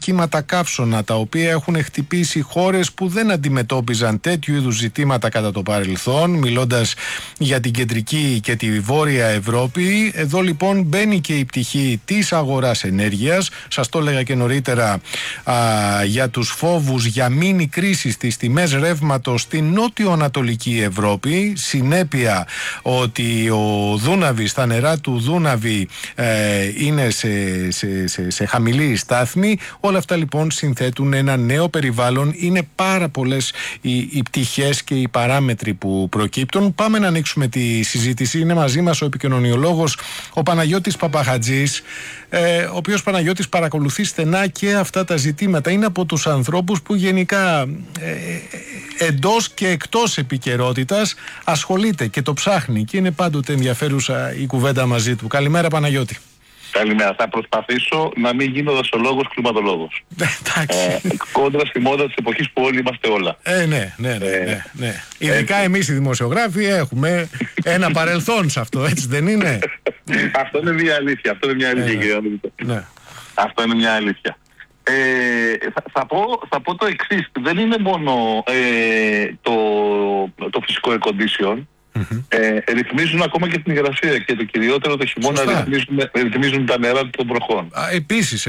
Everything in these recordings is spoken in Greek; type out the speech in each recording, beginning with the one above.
κύματα καύσωνα, τα οποία έχουν χτυπήσει χώρες που δεν αντιμετώπιζαν τέτοιου είδους ζητήματα κατά το παρελθόν, μιλώντας για την κεντρική και τη βόρεια Ευρώπη. Εδώ λοιπόν μπαίνει και η πτυχή της αγοράς ενέργειας. Σας το έλεγα και νωρίτερα για τους φόβους για μίνι κρίση στις τιμές ρεύματος στην νότιο-ανατολική Ευρώπη. Συνέπεια ότι ο Δούναβης, τα νερά του Δούναβη είναι σε χαμηλή στάθμη. Όλα αυτά λοιπόν συνθέτουν ένα νέο περιβάλλον. Είναι πάρα πολλές οι πτυχές και οι παράμετροι που προκύπτουν. Πάμε να ανοίξουμε τη συζήτηση. Είναι μαζί μας ο επικοινωνιολόγος ο Παναγιώτης Παπαχατζής, ο οποίος Παναγιώτης παρακολουθεί στενά και αυτά τα ζητήματα. Είναι από τους ανθρώπους που γενικά εντός και εκτός επικαιρότητας ασχολείται και το ψάχνει και είναι πάντοτε ενδιαφέρουσα η κουβέντα μαζί του. Καλημέρα Παναγιώτη. Καλημέρα. Θα προσπαθήσω να μην γίνω δασολόγος, κλιματολόγος. Κόντρα στη μόδα της εποχής που όλοι είμαστε όλα. Ναι. Ειδικά εμείς οι δημοσιογράφοι έχουμε ένα παρελθόν σε αυτό, έτσι δεν είναι? Αυτό είναι μια αλήθεια. Αυτό είναι μια αλήθεια, κύριε Ανδρίτο. Αυτό είναι μια αλήθεια. Θα πω το εξής. Δεν είναι μόνο το φυσικό air condition. Ρυθμίζουν ακόμα και την υγρασία και το κυριότερο το χειμώνα ρυθμίζουν τα νερά των βροχών. Επίσης.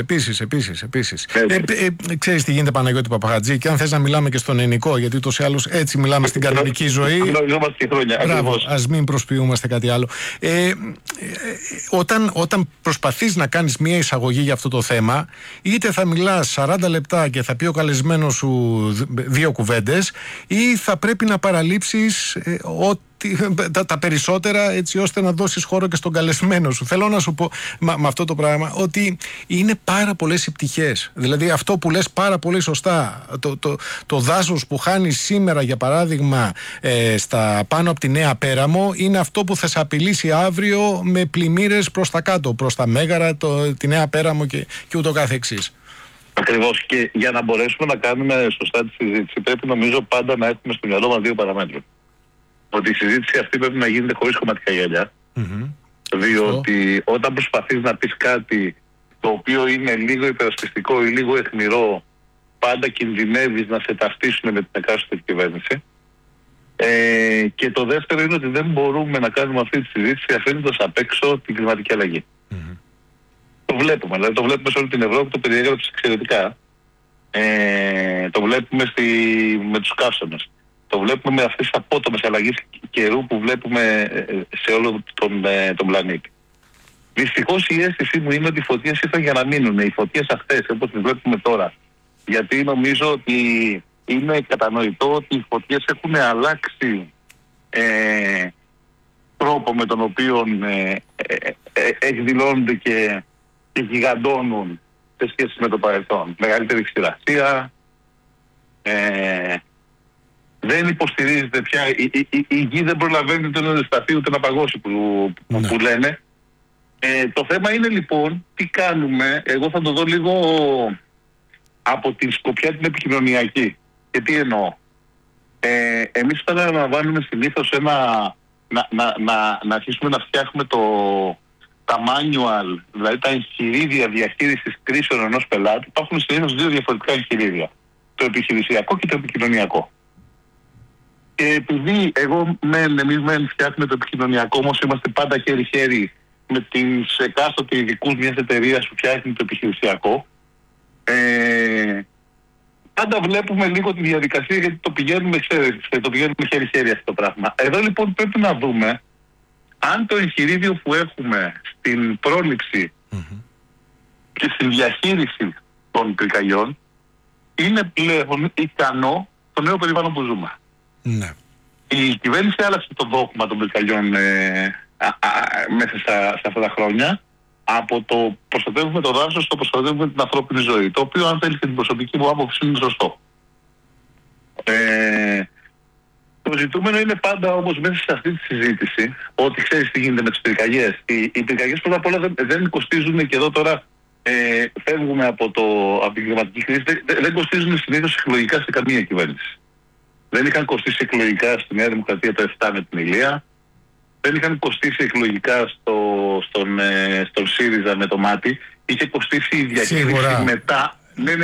Ξέρεις τι γίνεται Παναγιώτη Παπαχατζή, και αν θες να μιλάμε και στον ελληνικό, γιατί ούτως ή άλλως έτσι μιλάμε στην κανονική ζωή. Γνωριζόμαστε και χρόνια. Μπράβο, ας μην προσποιούμαστε κάτι άλλο. Όταν προσπαθείς να κάνεις μια εισαγωγή για αυτό το θέμα, είτε θα μιλάς 40 λεπτά και θα πει ο καλεσμένος σου 2 κουβέντες, ή θα πρέπει να παραλείψεις τα περισσότερα, έτσι ώστε να δώσεις χώρο και στον καλεσμένο σου. Θέλω να σου πω με αυτό το πράγμα ότι είναι πάρα πολλές οι πτυχές. Δηλαδή αυτό που λες πάρα πολύ σωστά, το δάσος που χάνεις σήμερα για παράδειγμα στα πάνω από τη Νέα Πέραμο, είναι αυτό που θα σε απειλήσει αύριο με πλημμύρες προς τα κάτω, προς τα Μέγαρα, τη Νέα Πέραμο και ούτω καθεξής. Ακριβώς, και για να μπορέσουμε να κάνουμε σωστά τη συζήτηση πρέπει νομίζω πάντα να έχουμε στο μυαλό μας 2 παραμέτρους. Ότι η συζήτηση αυτή πρέπει να γίνεται χωρίς κομματικά γυαλιά. Διότι όταν προσπαθείς να πεις κάτι το οποίο είναι λίγο υπερασπιστικό ή λίγο αιχμηρό, πάντα κινδυνεύεις να σε ταυτίσουν με την εκάστοτε κυβέρνηση. Και το δεύτερο είναι ότι δεν μπορούμε να κάνουμε αυτή τη συζήτηση αφήνοντας απ' έξω την κλιματική αλλαγή. Το βλέπουμε, δηλαδή το βλέπουμε σε όλη την Ευρώπη, το περιέγραψε εξαιρετικά. Το βλέπουμε με τους καύσωνες. Το βλέπουμε με αυτές τις απότομες αλλαγές καιρού που βλέπουμε σε όλο τον πλανήτη. Δυστυχώς η αίσθησή μου είναι ότι οι φωτιές ήρθαν για να μείνουν. Οι φωτιές αυτές, όπως τις βλέπουμε τώρα, γιατί νομίζω ότι είναι κατανοητό ότι οι φωτιές έχουν αλλάξει τρόπο με τον οποίο εκδηλώνονται και γιγαντώνουν σε σχέση με το παρελθόν. Μεγαλύτερη ξηρασία, δεν υποστηρίζεται πια, η γη δεν προλαβαίνει ούτε να σταθεί ούτε να παγώσει που λένε. Το θέμα είναι λοιπόν τι κάνουμε. Εγώ θα το δω λίγο από την σκοπιά την επικοινωνιακή. Και τι εννοώ. Εμείς όταν αναλαμβάνουμε συνήθως να αρχίσουμε να φτιάχνουμε τα manual, δηλαδή τα εγχειρίδια διαχείρισης κρίσεων ενός πελάτη, υπάρχουν συνήθως 2 διαφορετικά εγχειρίδια. Το επιχειρησιακό και το επικοινωνιακό. Και επειδή εμείς φτιάχνουμε το επικοινωνιακό, όμως είμαστε πάντα χέρι-χέρι με τις εκάστοτε ειδικούς μιας εταιρείας που φτιάχνει το επιχειρησιακό, πάντα βλέπουμε λίγο τη διαδικασία, γιατί το πηγαίνουμε χέρι-χέρι αυτό το πράγμα. Εδώ λοιπόν πρέπει να δούμε αν το εγχειρίδιο που έχουμε στην πρόληψη και στην διαχείριση των πυρκαγιών είναι πλέον ικανό στο νέο περιβάλλον που ζούμε. Ναι. Η κυβέρνηση άλλαξε το δόγμα των πυρκαγιών μέσα σε αυτά τα χρόνια, από το προστατεύουμε το δάσος στο προστατεύουμε την ανθρώπινη ζωή, το οποίο αν θέλει την προσωπική μου άποψη είναι σωστό. Το ζητούμενο είναι πάντα όμως μέσα σε αυτή τη συζήτηση ότι ξέρεις τι γίνεται με τις πυρκαγιές. Οι πυρκαγιές πρώτα απ' όλα δεν κοστίζουν, και εδώ τώρα φεύγουμε από την κλιματική κρίση, δεν κοστίζουν συνήθως εκλογικά σε καμία κυβέρνηση. Δεν είχαν κοστίσει εκλογικά στη Νέα Δημοκρατία το 7 με την Ηλία. Δεν είχαν κοστίσει εκλογικά στον ΣΥΡΙΖΑ με το ΜΑΤΗ. Είχε κοστίσει η διαχείριση μετά. Ναι,